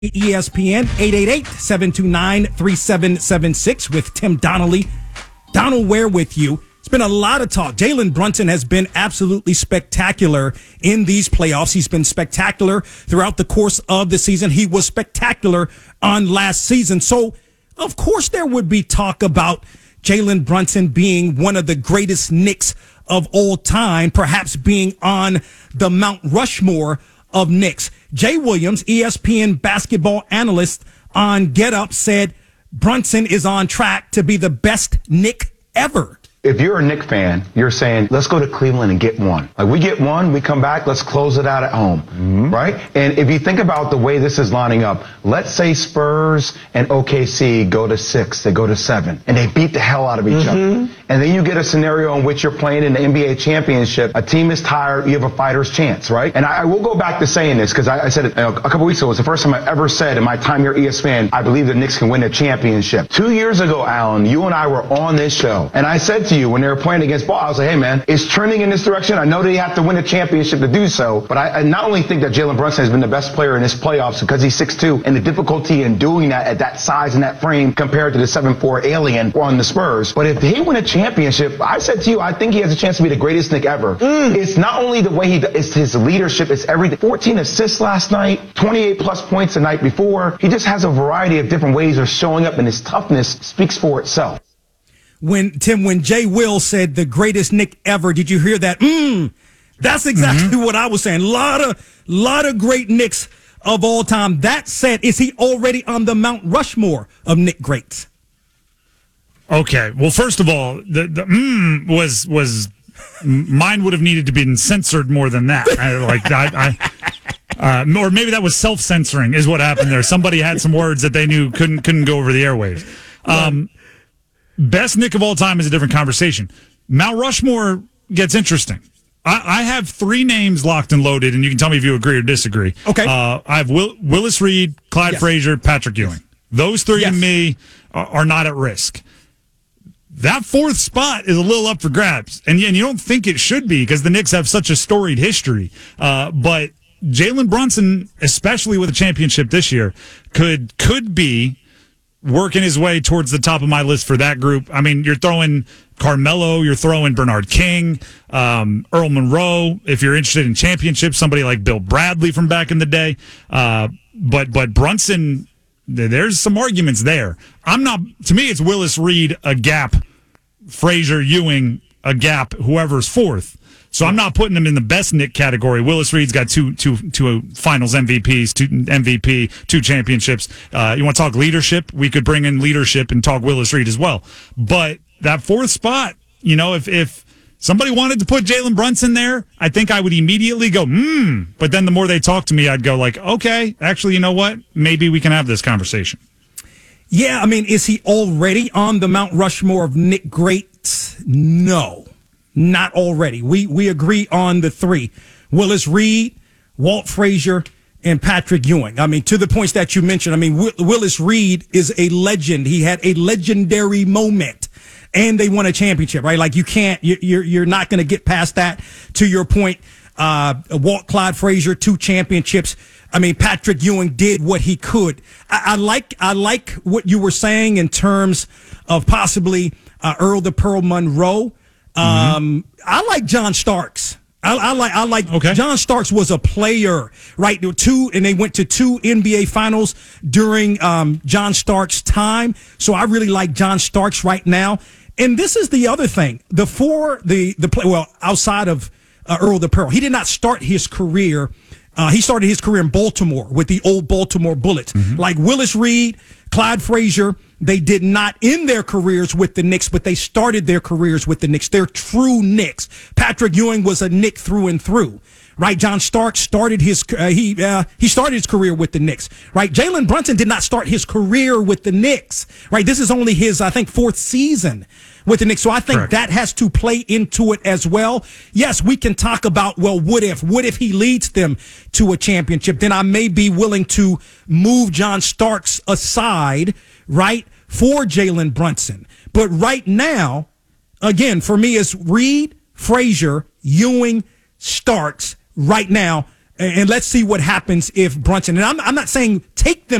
ESPN 888-729-3776 with Tim Donnelly. Donald Ware with you. It's been a lot of talk. Jalen Brunson has been absolutely spectacular in these playoffs. He's been spectacular throughout the course of the season. He was spectacular on last season. So, of course, there would be talk about Jalen Brunson being one of the greatest Knicks of all time, perhaps being on the Mount Rushmore of Knicks. Jay Williams, ESPN basketball analyst on Get Up, said Brunson is on track to be the best Knick ever. If you're a Knicks fan, you're saying, let's go to Cleveland and get one. Like, we get one, we come back, let's close it out at home, right? And if you think about the way this is lining up, let's say Spurs and OKC go to 6, they go to 7, and they beat the hell out of each other. And then you get a scenario in which you're playing in the NBA championship, a team is tired, you have a fighter's chance, right? And I will go back to saying this, because I said it a couple weeks ago. It's the first time I ever said in my time here at ESPN, I believe the Knicks can win a championship. 2 years ago, Alan, you and I were on this show, and I said to you when they were playing against Ball, I was like, hey man, it's trending in this direction. I know they have to win a championship to do so, but I not only think that Jalen Brunson has been the best player in this playoffs because he's 6'2", and the difficulty in doing that at that size and that frame compared to the 7'4" alien on the Spurs, but if they win a championship, I said to you, I think he has a chance to be the greatest Knick ever. It's not only the way it's his leadership, it's everything. 14 assists last night, 28 plus points the night before. He just has a variety of different ways of showing up, and his toughness speaks for itself. When Jay Will said the greatest Knick ever, did you hear that? That's exactly what I was saying. Lot of great Knicks of all time. That said, is he already on the Mount Rushmore of Knick greats? Okay. Well, first of all, the was mine would have needed to be censored more than that. Or maybe that was self-censoring is what happened there. Somebody had some words that they knew couldn't go over the airwaves. Best Knick of all time is a different conversation. Mount Rushmore gets interesting. I have 3 names locked and loaded, and you can tell me if you agree or disagree. Okay. I have Willis Reed, Clyde Frazier, Patrick Ewing. Those 3 to me are not at risk. That 4th spot is a little up for grabs, and you don't think it should be because the Knicks have such a storied history. But Jalen Brunson, especially with a championship this year, could be working his way towards the top of my list for that group. I mean, you're throwing Carmelo, you're throwing Bernard King, Earl Monroe. If you're interested in championships, somebody like Bill Bradley from back in the day. But Brunson, there's some arguments there. To me, it's Willis Reed, a gap, Frazier, Ewing, a gap, whoever's 4th. So I'm not putting him in the best Knick category. Willis Reed's got two finals MVPs, 2 championships. You want to talk leadership? We could bring in leadership and talk Willis Reed as well. But that 4th spot, if somebody wanted to put Jalen Brunson there, I think I would immediately go, But then the more they talk to me, I'd go like, okay, actually, you know what? Maybe we can have this conversation. Yeah, I mean, is he already on the Mount Rushmore of Knick greats? No. Not already. We agree on the 3. Willis Reed, Walt Frazier, and Patrick Ewing. I mean, to the points that you mentioned, I mean, Willis Reed is a legend. He had a legendary moment, and they won a championship, right? Like, you're not going to get past that. To your point, Walt Clyde Frazier, 2 championships. I mean, Patrick Ewing did what he could. I like what you were saying in terms of possibly Earl the Pearl Monroe. I like John Starks. I like John Starks was a player, right? And they went to 2 NBA finals during John Starks' time. So I really like John Starks right now. And this is the other thing. Outside of Earl the Pearl, he did not start his career. He started his career in Baltimore with the old Baltimore Bullets. Like Willis Reed, Clyde Frazier, they did not end their careers with the Knicks, but they started their careers with the Knicks. They're true Knicks. Patrick Ewing was a Knick through and through, right? John Starks started he started his career with the Knicks, right? Jalen Brunson did not start his career with the Knicks, right? This is only his, I think, 4th season with the Knicks. So I think that has to play into it as well. Yes, we can talk about, well, what if he leads them to a championship? Then I may be willing to move John Starks aside, right, for Jalen Brunson. But right now, again, for me, it's Reed, Frazier, Ewing, Starks right now. And let's see what happens if Brunson, and I'm not saying take them